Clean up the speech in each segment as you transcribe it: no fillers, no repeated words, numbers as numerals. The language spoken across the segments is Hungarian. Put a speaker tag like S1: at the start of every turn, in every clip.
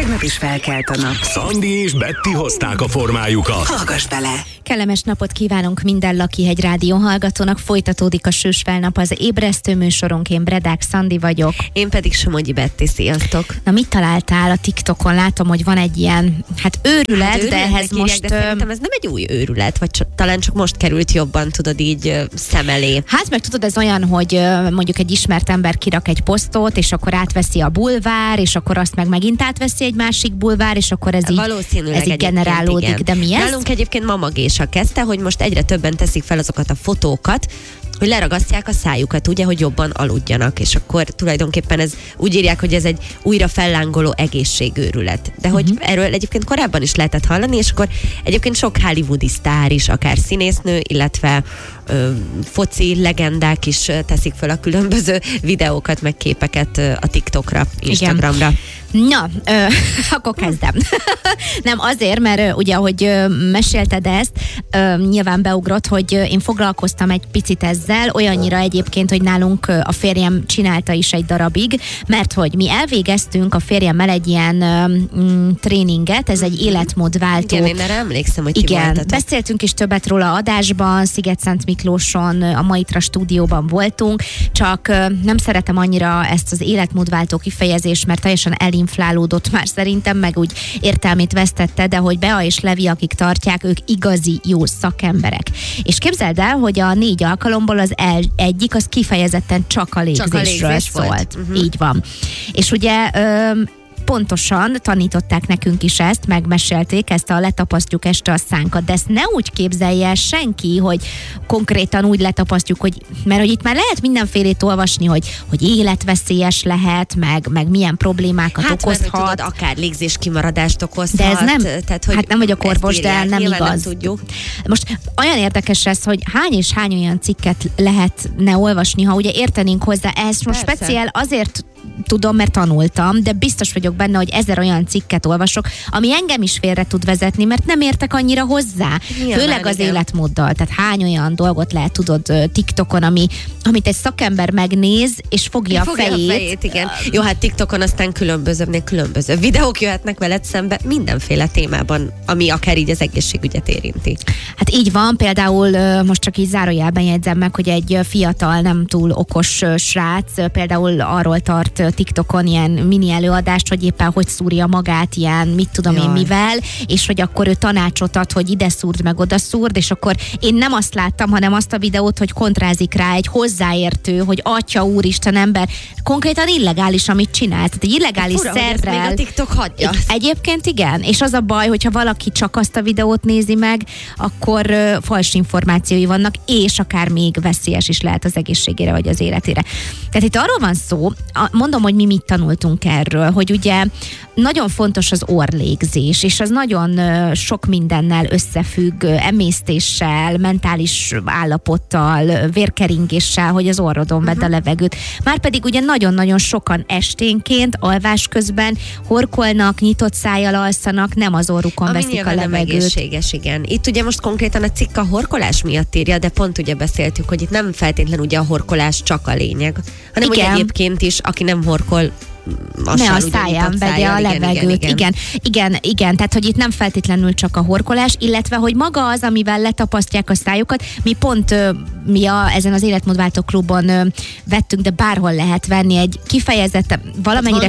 S1: tegnap is felkelt a nap.
S2: Szandi és Betty hozták a formájukat.
S1: Hallgass bele!
S3: Kellemes napot kívánunk minden Lakihegy rádió hallgatónak. Folytatódik a Sős Felnap, az ébresztő műsorunk. Én Bredák Szandi vagyok.
S4: Én pedig Somogyi Betty, sziasztok!
S3: Na, mit találtál a TikTokon? Látom, hogy van egy ilyen, őrület, de ehhez most...
S4: De szerintem ez nem egy új őrület, vagy talán csak most került jobban, tudod, így szem elé.
S3: Hát meg tudod, ez olyan, hogy mondjuk egy ismert ember kirak egy posztot, és akkor átveszi a bulvár, és akkor azt meg megint átveszi egy másik bulvár, és akkor ez így generálódik.
S4: Igen.
S3: De mi ez?
S4: Nálunk egyébként Mama Gésa kezdte, hogy most egyre többen teszik fel azokat a fotókat, hogy leragasztják a szájukat, ugye, hogy jobban aludjanak, és akkor tulajdonképpen ez úgy írják, hogy ez egy újra fellángoló egészségőrület. De hogy erről egyébként korábban is lehetett hallani, és akkor egyébként sok hollywoodi sztár is, akár színésznő, illetve foci legendák is teszik fel a különböző videókat, meg képeket a TikTokra, Instagramra.
S3: Na, akkor kezdem. Nem azért, mert ugye, ahogy mesélted ezt, nyilván beugrott, hogy én foglalkoztam egy picit ezzel, olyannyira egyébként, hogy nálunk a férjem csinálta is egy darabig, mert hogy mi elvégeztünk a férjemmel egy ilyen tréninget, ez egy életmódváltó.
S4: Igen, én erre emlékszem, hogy
S3: igen, beszéltünk is többet róla adásban, Sziget-Szent Miklóson, a Maitra stúdióban voltunk, csak nem szeretem annyira ezt az életmódváltó kifejezést, mert teljesen elinflálódott már szerintem, meg úgy értelmét vesztette, de hogy Bea és Levi, akik tartják, ők igazi jó szakemberek. És képzeld el, hogy a 4 alkalomból az egyik az kifejezetten csak a légzésről szólt. Így van. És ugye pontosan tanították nekünk is ezt, megmesélték ezt a letapasztjuk este a szánkat, de ezt ne úgy képzelje el senki, hogy konkrétan úgy letapasztjuk, hogy, mert hogy itt már lehet mindenfélét olvasni, hogy életveszélyes lehet, meg milyen problémákat okozhat.
S4: Hát, tudod, akár légzés kimaradást okozhat.
S3: De ez nem,
S4: tehát, hogy
S3: hát nem vagyok orvos, de nem igaz.
S4: Nem tudjuk.
S3: Most olyan érdekes ez, hogy hány és hány olyan cikket lehetne olvasni, ha ugye értenénk hozzá. Ezt most speciál azért tudom, mert tanultam, de biztos vagyok benne, hogy 1000 olyan cikket olvasok, ami engem is félre tud vezetni, mert nem értek annyira hozzá. Nyilván, főleg az életmóddal. Tehát hány olyan dolgot lehet, tudod TikTokon, amit egy szakember megnéz, és fogja a fejét.
S4: Igen. Jó, hát TikTokon aztán különböző videók jöhetnek veled szembe mindenféle témában, ami akár így az egészségügyet érinti.
S3: Hát így van, például most csak így zárójelben jegyzem meg, hogy egy fiatal, nem túl okos srác például arról tart TikTokon ilyen mini előadást, hogy éppen hogy szúrja magát ilyen, mit tudom én mivel, és hogy akkor ő tanácsot ad, hogy ide szúrd, meg oda szúrd, és akkor én nem azt láttam, hanem azt a videót, hogy kontrázik rá egy hozzáértő, hogy atya úristen ember, konkrétan illegális, amit csinál. Tehát egy illegális szerrel.
S4: Még a TikTok hagyja.
S3: Egyébként igen, és az a baj, hogyha valaki csak azt a videót nézi meg, akkor fals információi vannak, és akár még veszélyes is lehet az egészségére, vagy az életére. Tehát itt arról van szó, mondom, hogy mi mit tanultunk erről, hogy ugye nagyon fontos az orrlégzés, és az nagyon sok mindennel összefügg, emésztéssel, mentális állapottal, vérkeringéssel, hogy az orrodon vedd a levegőt. Márpedig ugye nagyon-nagyon sokan esténként, alvás közben horkolnak, nyitott szájjal alszanak, nem az orrukon veszik a levegőt.
S4: Nem egészséges, igen. Itt ugye most konkrétan a cikk a horkolás miatt írja, de pont ugye beszéltük, hogy itt nem feltétlenül ugye a horkolás csak a lényeg, hanem ugye egyébként is, aki nem horkol,
S3: ne a száján vegye a levegőt. Igen, tehát hogy itt nem feltétlenül csak a horkolás, illetve hogy maga az, amivel letapasztják a szájukat. Mi pont ezen az életmódváltó klubon vettünk, de bárhol lehet venni egy kifejezetten, valamennyire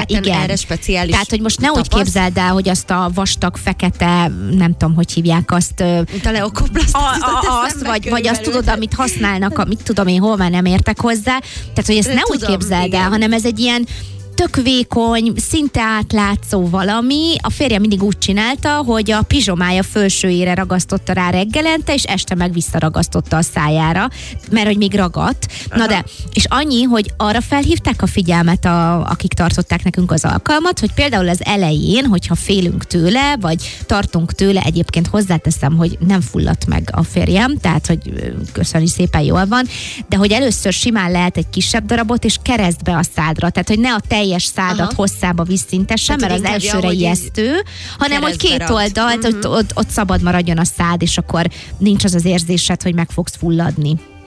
S3: speciális. Tehát, hogy most ne úgy képzeld el, hogy azt a vastag, fekete, nem tudom, hogy hívják azt.
S4: Mint a leokoplasztot.
S3: Vagy azt tudod, amit használnak, amit tudom én, hol már nem értek hozzá. Tehát, hogy ezt ne úgy képzeld el, hanem ez egy ilyen tök vékony, szinte átlátszó valami. A férje mindig úgy csinálta, hogy a pizsomája felsőjére ragasztotta rá reggelente, és este meg visszaragasztotta a szájára, mert hogy még ragadt. Na de, és annyi, hogy arra felhívták a figyelmet, akik tartották nekünk az alkalmat, hogy például az elején, hogyha félünk tőle, vagy tartunk tőle, egyébként hozzáteszem, hogy nem fulladt meg a férjem, tehát, hogy köszönjük szépen, jól van, de hogy először simán lehet egy kisebb darabot, és keresztbe a szádra, tehát, hogy ne a teljes szádat hosszába visszintesse, mert az elsőre ijesztő, hanem hogy két oldalt, ott szabad maradjon a szád, és akkor nincs az az érzésed, hogy meg fogsz fulladni.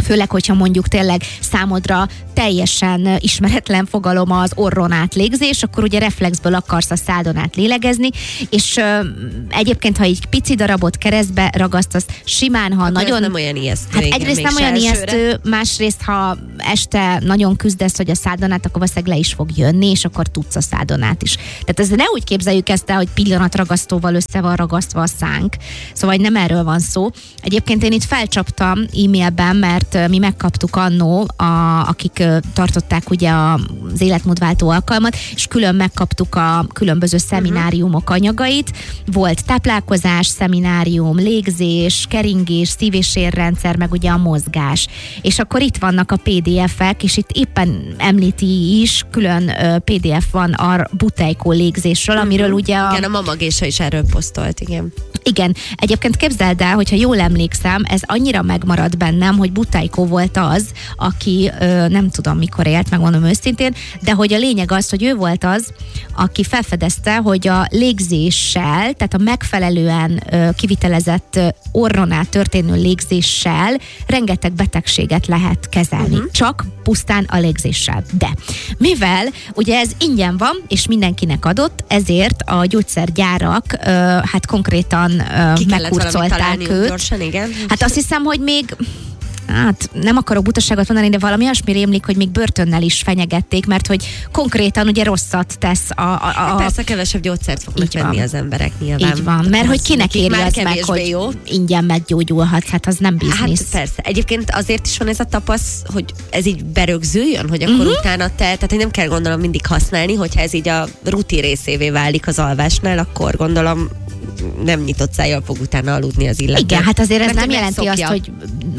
S3: Főleg, hogyha mondjuk tényleg számodra teljesen ismeretlen fogalom az orron át légzés, akkor ugye reflexből akarsz a szádon át lélegezni, és egyébként, ha egy pici darabot keresztbe ragasztasz, simán, ha
S4: akkor
S3: nagyon...
S4: nem olyan ijesztő.
S3: Hát
S4: igen,
S3: egyrészt
S4: még
S3: nem
S4: se
S3: olyan
S4: elsőre.
S3: ijesztő, másrészt, ha este nagyon küzdesz, hogy a szádon át, akkor valószínűleg le is fog jönni, és akkor tudsz a szádon át is. Tehát ez ne úgy képzeljük ezt el, hogy pillanatragasztóval össze van ragasztva a szánk. Szóval nem erről van szó. Egyébként én itt felcsaptam e-mailben, mert mi megkaptuk annó, akik tartották ugye az életmódváltó alkalmat, és külön megkaptuk a különböző szemináriumok anyagait. Volt táplálkozás, szeminárium, légzés, keringés, szív- és érrendszer, meg ugye a mozgás. És akkor itt vannak a PDF-ek, és itt éppen említi is, külön PDF van a Buteyko légzésről, amiről ugye
S4: Igen, a Mama Gésa is erről posztolt, igen.
S3: Igen, egyébként képzeld el, hogyha jól emlékszem, ez annyira megmaradt bennem, hogy Buteyko volt az, aki nem tudom mikor élt, megmondom őszintén, de hogy a lényeg az, hogy ő volt az, aki felfedezte, hogy a légzéssel, tehát a megfelelően kivitelezett orron át történő légzéssel rengeteg betegséget lehet kezelni. Csak pusztán a légzéssel. De mivel ugye ez ingyen van, és mindenkinek adott, ezért a gyógyszergyárak hát konkrétan megkurcolták őt.
S4: Gyorsan, igen.
S3: Hát azt hiszem, hogy még hát nem akarok butaságot mondani, de valami olyasmi rémlik, hogy még börtönnel is fenyegették, mert hogy konkrétan ugye rosszat tesz
S4: Persze kevesebb gyógyszert fognak venni az emberek nyilván.
S3: Így van, mert hogy kinek éri az meg, hogy
S4: jó.
S3: ingyen meggyógyulhatsz, hát az nem biznisz.
S4: Hát persze. Egyébként azért is van ez a tapasz, hogy ez így berögzüljön, hogy akkor utána tehát hogy nem kell gondolom mindig használni, hogyha ez így a rutin részévé válik az alvásnál, akkor gondolom nem nyitott szájjal fog utána aludni az illető.
S3: Igen, hát azért ez
S4: Mert
S3: nem jelenti
S4: megszokja.
S3: azt, hogy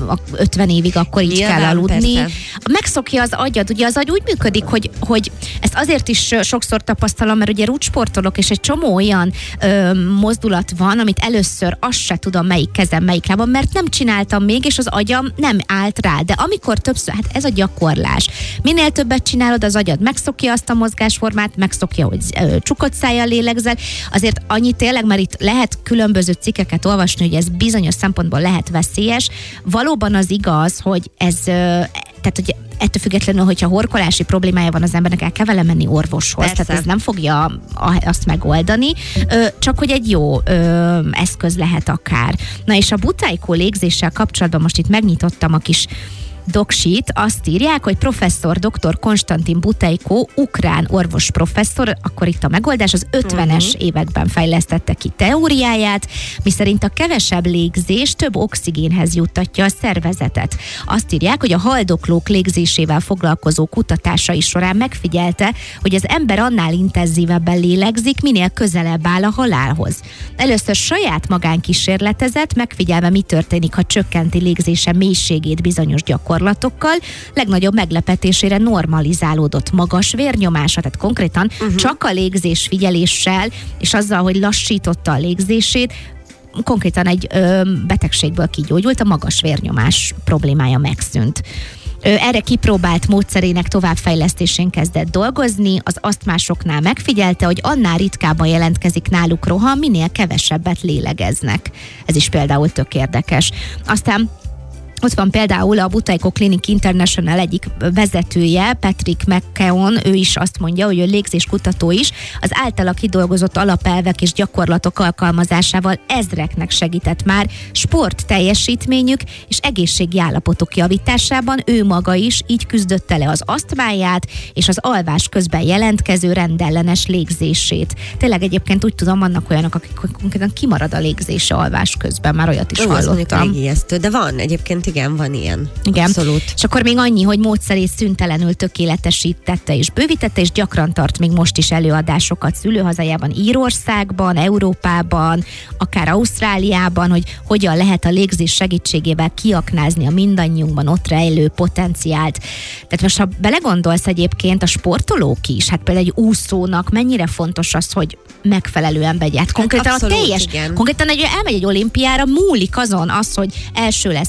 S3: 50 évig akkor így
S4: Nyilván,
S3: kell aludni.
S4: persze.
S3: Megszokja az agyad, ugye az agy úgy működik, hogy ezt azért is sokszor tapasztalom, mert ugye úgy sportolok, és egy csomó olyan mozdulat van, amit először azt se tudom, melyik kezem, melyik lábam, mert nem csináltam még, és az agyam nem állt rá. De amikor többször, hát ez a gyakorlás. Minél többet csinálod, az agyad megszokja azt a mozgásformát, megszokja, hogy csukott szájjal lélegzel. Azért annyit tényleg, mert itt lehet különböző cikkeket olvasni, hogy ez bizonyos szempontból lehet veszélyes. Valóban az igaz, hogy ez, tehát hogy ettől függetlenül, hogyha horkolási problémája van az embernek, el kell vele menni orvoshoz.
S4: Persze.
S3: Tehát ez nem fogja azt megoldani, csak hogy egy jó eszköz lehet akár. Na és a Buteyko légzéssel kapcsolatban most itt megnyitottam a kis doksit, azt írják, hogy professzor dr. Konstantin Buteyko, ukrán orvos professzor, akkor itt a megoldás, az 50-es években fejlesztette ki teóriáját, miszerint a kevesebb légzés több oxigénhez juttatja a szervezetet. Azt írják, hogy a haldoklók légzésével foglalkozó kutatásai során megfigyelte, hogy az ember annál intenzívebben lélegzik, minél közelebb áll a halálhoz. Először saját magán kísérletezett, megfigyelve, mi történik, ha csökkenti légzése mélységét bizonyos gyakorlatokkal. Legnagyobb meglepetésére normalizálódott magas vérnyomása, tehát konkrétan csak a légzés figyeléssel, és azzal, hogy lassította a légzését, konkrétan egy betegségből kigyógyult, a magas vérnyomás problémája megszűnt. Erre kipróbált módszerének továbbfejlesztésén kezdett dolgozni, az asztmásoknál megfigyelte, hogy annál ritkábban jelentkezik náluk roham, minél kevesebbet lélegeznek. Ez is például tök érdekes. Aztán ott van például a Buteyko Clinic International egyik vezetője, Patrick McKeown, ő is azt mondja, hogy ő légzéskutató is, az általa kidolgozott alapelvek és gyakorlatok alkalmazásával ezreknek segített már sport teljesítményük és egészségi állapotok javításában, ő maga is így küzdötte le az asztmáját és az alvás közben jelentkező rendellenes légzését. Tényleg egyébként úgy tudom, vannak olyanok, akik konkrétan kimarad a légzése alvás közben, már olyat is hallottam.
S4: De van egyébként, igen, van ilyen.
S3: Igen.
S4: Abszolút.
S3: És akkor még annyi, hogy módszerét szüntelenül tökéletesítette és bővítette, és gyakran tart még most is előadásokat szülőhazájában, Írországban, Európában, akár Ausztráliában, hogy hogyan lehet a légzés segítségével kiaknázni a mindannyiunkban ott rejlő potenciált. Tehát most, ha belegondolsz egyébként, a sportolók is, hát például egy úszónak mennyire fontos az, hogy megfelelően vegye. Hát konkrétan
S4: abszolút,
S3: a teljes,
S4: igen.
S3: konkrétan elmegy egy olimpiára, múlik azon az, hogy első lesz vagy 5.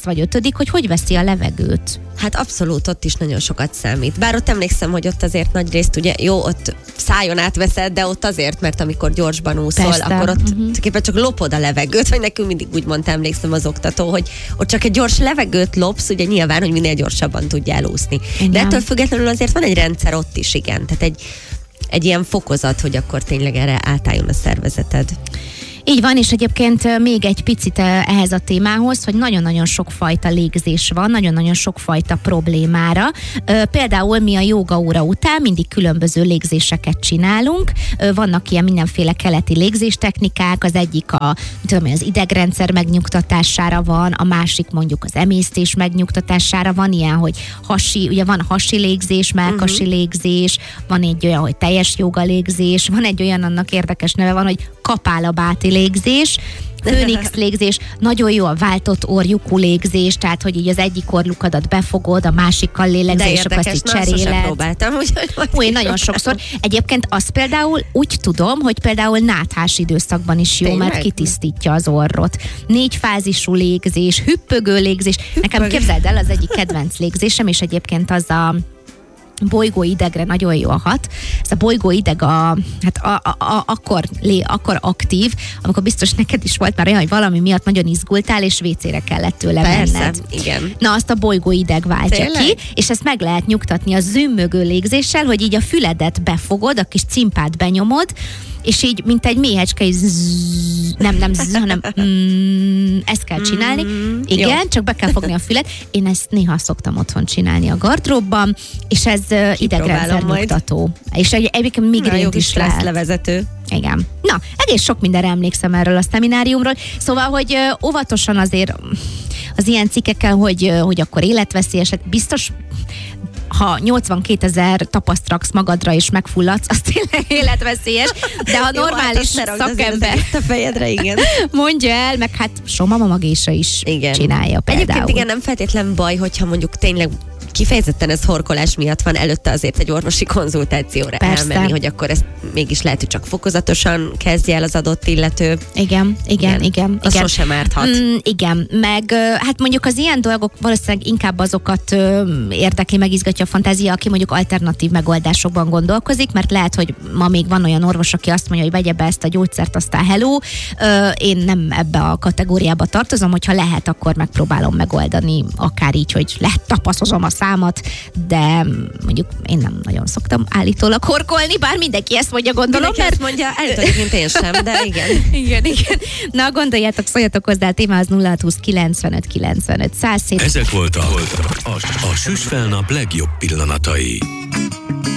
S3: pedig, hogy veszi a levegőt.
S4: Hát abszolút, ott is nagyon sokat számít. Bár ott emlékszem, hogy ott azért nagy részt, ugye, jó, ott szájon átveszed, de ott azért, mert amikor gyorsban úszol,
S3: Persze.
S4: akkor ott tulajdonképpen csak lopod a levegőt, vagy nekünk mindig úgy mondta, emlékszem az oktató, hogy ott csak egy gyors levegőt lopsz, ugye nyilván, hogy minél gyorsabban tudjál úszni.
S3: Igen.
S4: De ettől függetlenül azért van egy rendszer ott is, igen. Tehát egy ilyen fokozat, hogy akkor tényleg erre átálljon a szervezeted.
S3: Így van, és egyébként még egy picit ehhez a témához, hogy nagyon-nagyon sokfajta légzés van, nagyon-nagyon sokfajta problémára. Például mi a jóga óra után mindig különböző légzéseket csinálunk. Vannak ilyen mindenféle keleti légzéstechnikák, az egyik az idegrendszer megnyugtatására van, a másik mondjuk az emésztés megnyugtatására van, ilyen, hogy ugye van hasi légzés, mellkasi légzés, van egy olyan, hogy teljes jóga légzés, van egy olyan, annak érdekes neve van, hogy kapálabáti légzés, Főnix légzés, nagyon jó a váltott orrlyukú légzés, tehát hogy így az egyik orrlukadat befogod, a másikkal lélegzel, és akkor azt így cseréled.
S4: Próbáltam,
S3: Én nagyon sokszor. Egyébként azt például úgy tudom, hogy például náthás időszakban is jó, mert kitisztítja az orrot. 4 fázisú légzés, hüppögő légzés. Nekem képzeld el, az egyik kedvenc légzésem, és egyébként az a bolygóidegre nagyon jól hat. Ez a bolygóideg akkor aktív, amikor biztos neked is volt már olyan, hogy valami miatt nagyon izgultál, és WC-re kellett tőle menned.
S4: Igen.
S3: Na, azt a bolygóideg váltja ki, és ezt meg lehet nyugtatni a zümmögő légzéssel, hogy így a füledet befogod, a kis cimpát benyomod, és így, mint egy méhecske, hanem ezt kell csinálni. Igen, jó. Csak be kell fogni a fület. Én ezt néha szoktam otthon csinálni a gardróbban, és ez idegrendszer nyugtató. És egyébként migrént is lehet.
S4: Levezető.
S3: Igen. Na, egész sok mindenre emlékszem erről a szemináriumról. Szóval, hogy óvatosan azért az ilyen cikkekkel, hogy akkor életveszélyes, biztos, ha 82 000 tapaszt raksz magadra és megfulladsz, az tényleg életveszélyes, de ha normális szakember
S4: a fejedre, igen.
S3: mondja el, meg hát Somama Magésa is csinálja például.
S4: Egyébként igen, nem feltétlen baj, hogyha mondjuk tényleg kifejezetten ez horkolás miatt van, előtte azért egy orvosi konzultációra elmenni, hogy akkor ezt mégis lehet, hogy csak fokozatosan kezdje el az adott illető.
S3: Igen.
S4: Az sosem árthat.
S3: Igen, meg hát mondjuk az ilyen dolgok valószínűleg inkább azokat érdekli, megizgatja a fantázia, aki mondjuk alternatív megoldásokban gondolkozik, mert lehet, hogy ma még van olyan orvos, aki azt mondja, hogy vegye be ezt a gyógyszert, aztán hello. Én nem ebbe a kategóriába tartozom, hogyha lehet, akkor megpróbálom megoldani, akár így, hogy letapaszozom a számat, de mondjuk én nem nagyon szoktam állítólag horkolni, bár mindenki ezt mondja, gondolom.
S4: Mindenki ezt mondja, állítólag én sem, de igen.
S3: igen. Na, gondoljátok, szóljatok hozzá, a témához 0620 95 95 100.
S2: Ezek voltak a Süsfelnap legjobb pillanatai.